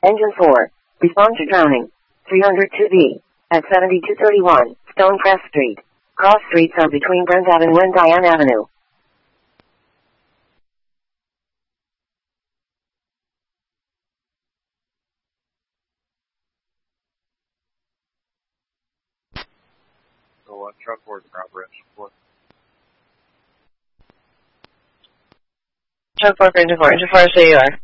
Engine 4. Respond to drowning. 302B. At 7231, Stonecrest Street. Cross streets are between Brent Avenue and Diane Avenue. So, truck board and route engine 4. Truck 4 for engine 4. Engine 4, so you are.